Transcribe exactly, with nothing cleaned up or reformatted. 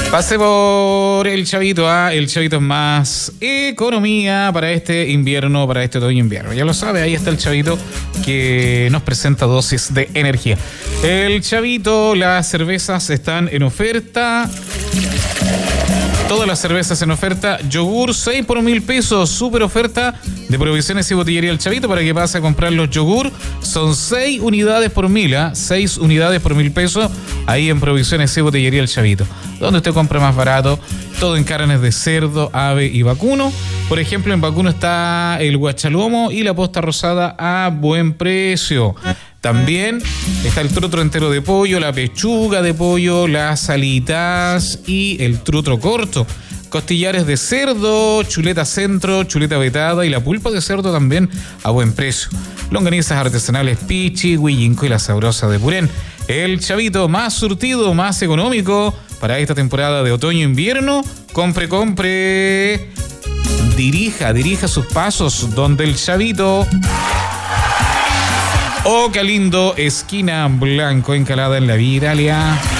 Pase por el Chavito A. El Chavito es más economía para este invierno, para este otoño-invierno. Ya lo sabe, ahí está el Chavito que nos presenta dosis de energía. El Chavito, las cervezas están en oferta. Todas las cervezas en oferta. Yogur seis por mil pesos. Super oferta de Provisiones y Botillería El Chavito para que pase a comprar los yogur. Son seis unidades por mil, ¿eh? seis unidades por mil pesos ahí en Provisiones y Botillería El Chavito. Donde usted compra más barato. Todo en carnes de cerdo, ave y vacuno. Por ejemplo, en vacuno está el guachalomo y la posta rosada a buen precio. También está el trutro entero de pollo, la pechuga de pollo, las alitas y el trutro corto. Costillares de cerdo, chuleta centro, chuleta vetada y la pulpa de cerdo también a buen precio. Longanizas artesanales Pichi, Huillinco y la sabrosa de Purén. El Chavito, más surtido, más económico para esta temporada de otoño-invierno. Compre, compre. Dirija, dirija sus pasos donde el Chavito. Oh, qué lindo, esquina Blanco, encalada en la Vía Italia.